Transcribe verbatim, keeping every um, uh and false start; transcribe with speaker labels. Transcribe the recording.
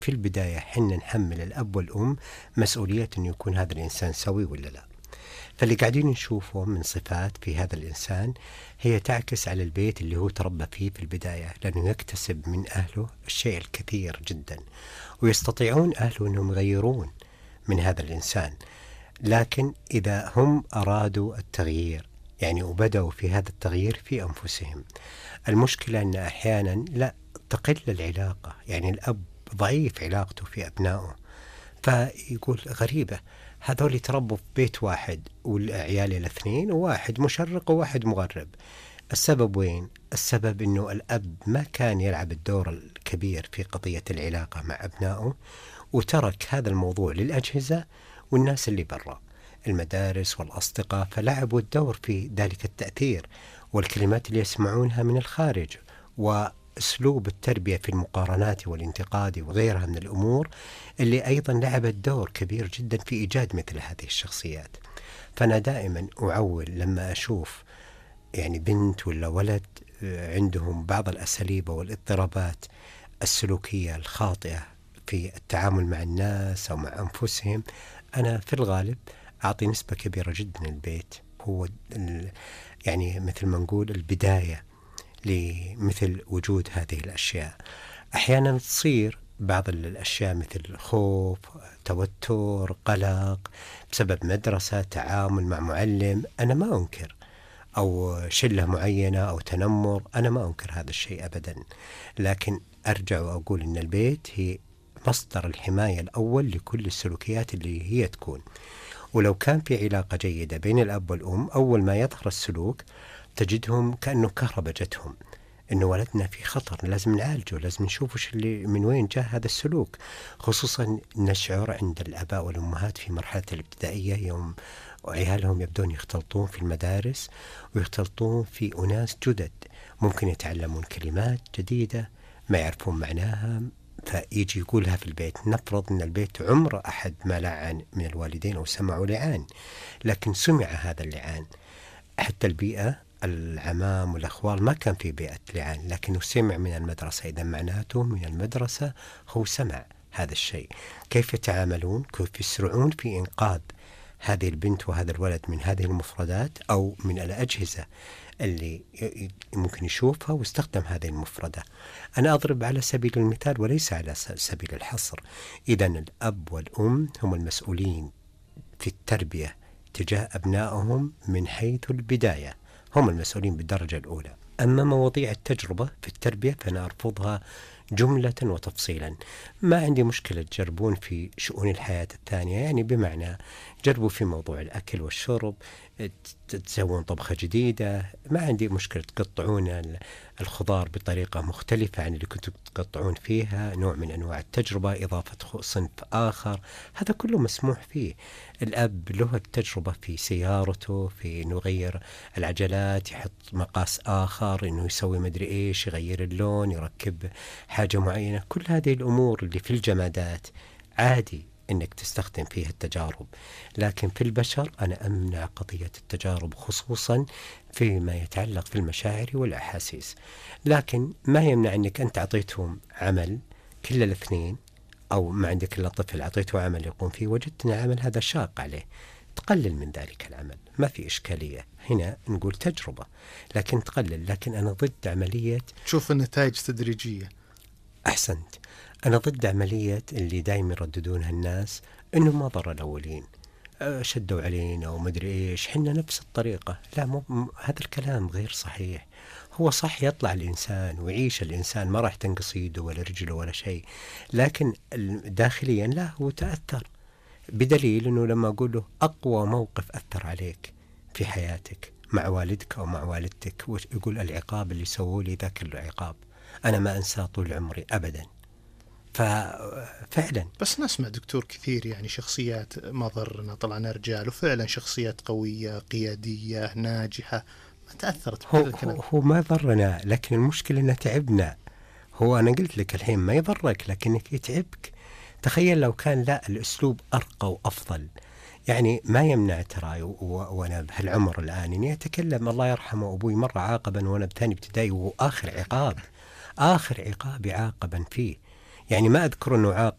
Speaker 1: في البداية حنا نحمل الأب والأم مسؤولية أنه يكون هذا الإنسان سوي ولا لا. فاللي قاعدين نشوفه من صفات في هذا الإنسان هي تعكس على البيت اللي هو تربى فيه في البداية، لأنه يكتسب من أهله الشيء الكثير جدا، ويستطيعون أهله أنهم يغيرون من هذا الإنسان. لكن إذا هم أرادوا التغيير يعني وبدأوا في هذا التغيير في أنفسهم، المشكلة أن أحيانا لا تقل العلاقة، يعني الأب ضعيف علاقته في أبنائه، فيقول غريبة هذول يتربوا في بيت واحد والعيال الاثنين وواحد مشرق وواحد مغرب. السبب وين؟ السبب أنه الأب ما كان يلعب الدور الكبير في قضية العلاقة مع أبنائه، وترك هذا الموضوع للأجهزة والناس اللي برا المدارس والأصدقاء، فلعبوا الدور في ذلك التأثير والكلمات اللي يسمعونها من الخارج وأسلوب التربية في المقارنات والانتقاد وغيرها من الأمور اللي أيضا لعبت دور كبير جدا في إيجاد مثل هذه الشخصيات. فأنا دائما أعول لما أشوف يعني بنت ولا ولد عندهم بعض الأساليب والاضطرابات السلوكية الخاطئة في التعامل مع الناس أو مع أنفسهم، أنا في الغالب أعطي نسبة كبيرة جدا البيت هو يعني مثل ما نقول البداية لمثل وجود هذه الأشياء. أحيانا تصير بعض الأشياء مثل خوف، توتر، قلق بسبب مدرسة، تعامل مع معلم، أنا ما أنكر، أو شلة معينة أو تنمر، أنا ما أنكر هذا الشيء أبدا، لكن أرجع وأقول أن البيت هي مصدر الحماية الأول لكل السلوكيات اللي هي تكون. ولو كان في علاقة جيدة بين الأب والأم، أول ما يظهر السلوك تجدهم كأنه كهرباء جتهم، إنه ولدنا في خطر، لازم نعالجه، لازم نشوف وش اللي من وين جاء هذا السلوك. خصوصا نشعر عند الآباء والأمهات في مرحلة الابتدائية يوم وعيالهم يبدون يختلطون في المدارس ويختلطون في أناس جدد، ممكن يتعلمون كلمات جديدة ما يعرفون معناها، فيجي يقولها في البيت. نفرض أن البيت عمر أحد ما لعن من الوالدين أو سمعوا لعان، لكن سمع هذا اللعان. حتى البيئة العمام والأخوال ما كان في بيئة لعان، لكنه سمع من المدرسة، إذا معناته من المدرسة هو سمع هذا الشيء. كيف يتعاملون؟ كيف يسرعون في إنقاذ هذه البنت وهذا الولد من هذه المفردات أو من الأجهزة اللي ممكن يشوفها واستخدم هذه المفردة. أنا أضرب على سبيل المثال وليس على سبيل الحصر. إذن الأب والأم هم المسؤولين في التربية تجاه أبنائهم من حيث البداية، هم المسؤولين بالدرجة الأولى. أما مواضيع التجربة في التربية فأنا أرفضها جملة وتفصيلا. ما عندي مشكلة تجربون في شؤون الحياة الثانية، يعني بمعنى جربوا في موضوع الأكل والشرب، تسوون طبخة جديدة، ما عندي مشكلة تقطعون الخضار بطريقة مختلفة عن اللي كنتوا تقطعون فيها، نوع من أنواع التجربة، إضافة صنف آخر، هذا كله مسموح فيه. الأب له التجربة في سيارته، في أنه يغير العجلات، يحط مقاس آخر، أنه يسوي مدري إيش، يغير اللون، يركب حاجة معينة. كل هذه الأمور اللي في الجمادات عادي أنك تستخدم فيها التجارب، لكن في البشر أنا أمنع قضية التجارب، خصوصا فيما يتعلق في المشاعر والأحاسيس. لكن ما يمنع أنك أنت أعطيتهم عمل كل الاثنين، أو ما عندك إلا طفل أعطيته عمل يقوم فيه، وجدت أن العمل هذا شاق عليه، تقلل من ذلك العمل، ما في إشكالية، هنا نقول تجربة، لكن تقلل. لكن أنا ضد عملية
Speaker 2: تشوف النتائج تدريجية.
Speaker 1: أحسنت. أنا ضد عملية اللي دايما يرددونها الناس إنه ما ضر الأولين، شدوا علينا ومدري إيش، حنا نفس الطريقة. لا، مو هذا الكلام غير صحيح. هو صح يطلع الإنسان ويعيش الإنسان، ما راح تنقص يده ولا رجله ولا شيء، لكن داخليا لا، هو تأثر، بدليل إنه لما أقول له أقوى موقف أثر عليك في حياتك مع والدك أو مع والدتك، يقول العقاب اللي سووا لي، ذاك العقاب أنا ما أنساه طول عمري أبدا. ففعلا
Speaker 2: بس نسمع دكتور كثير يعني شخصيات ما ضرنا طلعنا رجال، وفعلا شخصيات قوية قيادية ناجحة ما تأثرت
Speaker 1: هو, هو, هو ما ضرنا، لكن المشكلة أنه تعبنا. هو أنا قلت لك الحين ما يضرك لكنك يتعبك. تخيل لو كان لا الأسلوب أرقى وأفضل. يعني ما يمنع ترى وأنا بهالعمر الآن إني أتكلم، الله يرحمه أبوي مرة عاقبا وأنا بثاني ابتدائي، وآخر عقاب آخر عقاب عاقبا فيه، يعني ما أذكر أنه عاقب